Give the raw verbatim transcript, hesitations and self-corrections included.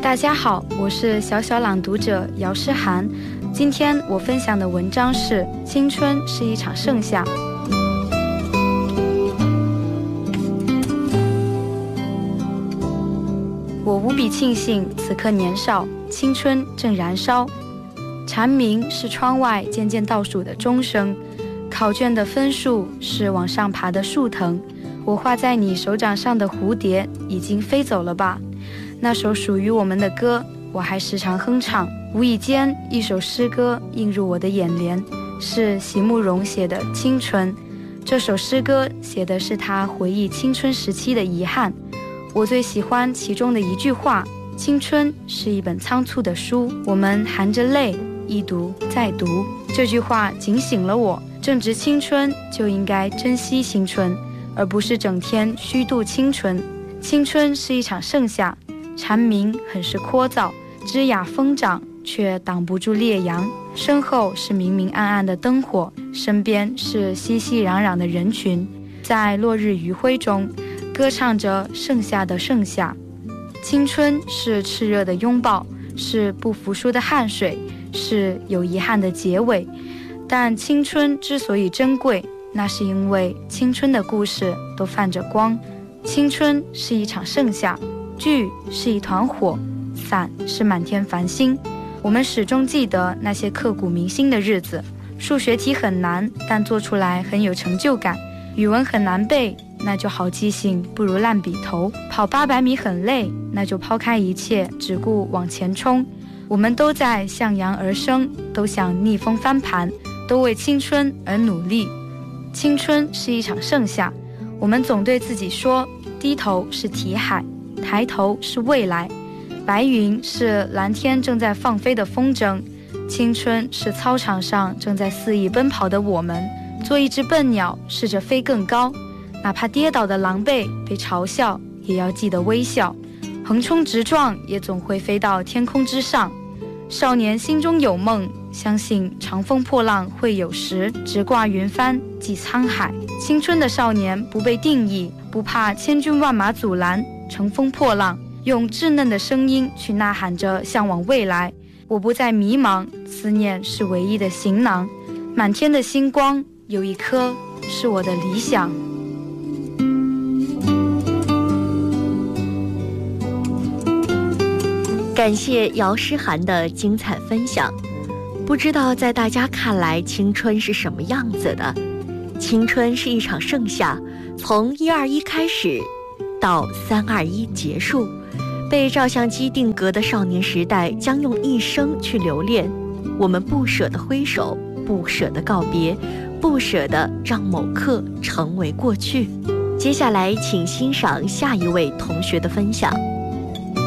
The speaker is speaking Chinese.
大家好，我是小小朗读者姚诗涵。今天我分享的文章是《青春是一场盛夏》。我无比庆幸此刻年少，青春正燃烧。蝉鸣是窗外渐渐倒数的钟声，考卷的分数是往上爬的树藤。我画在你手掌上的蝴蝶已经飞走了吧？那首属于我们的歌，我还时常哼唱。无意间，一首诗歌映入我的眼帘，是席慕容写的《青春》。这首诗歌写的是他回忆青春时期的遗憾。我最喜欢其中的一句话：青春是一本仓促的书，我们含着泪一读再读。这句话警醒了我，正值青春就应该珍惜青春，而不是整天虚度青春。青春是一场盛夏，蝉鸣很是聒噪，枝桠疯长，却挡不住烈阳。身后是明明暗暗的灯火，身边是熙熙攘攘的人群，在落日余晖中歌唱着盛夏的盛夏。青春是炽热的拥抱，是不服输的汗水，是有遗憾的结尾。但青春之所以珍贵，那是因为青春的故事都泛着光。青春是一场盛夏，聚是一团火，散是满天繁星。我们始终记得那些刻骨铭心的日子。数学题很难，但做出来很有成就感。语文很难背，那就好记性不如烂笔头。跑八百米很累，那就抛开一切，只顾往前冲。我们都在向阳而生，都想逆风翻盘，都为青春而努力。青春是一场盛夏，我们总对自己说，低头是题海，抬头是未来。白云是蓝天正在放飞的风筝，青春是操场上正在肆意奔跑的我们。做一只笨鸟，试着飞更高，哪怕跌倒的狼狈，被嘲笑，也要记得微笑。横冲直撞，也总会飞到天空之上。少年心中有梦，相信长风破浪会有时，直挂云帆济沧海。青春的少年不被定义，不怕千军万马阻拦，乘风破浪，用稚嫩的声音去呐喊着向往未来。我不再迷茫，思念是唯一的行囊。满天的星光，有一颗是我的理想。 感谢姚诗涵的精彩分享。不知道在大家看来，青春是什么样子的？青春是一场盛夏，从一二一开始，到三二一结束。被照相机定格的少年时代，将用一生去留恋。我们不舍得挥手，不舍得告别，不舍得让某刻成为过去。接下来，请欣赏下一位同学的分享。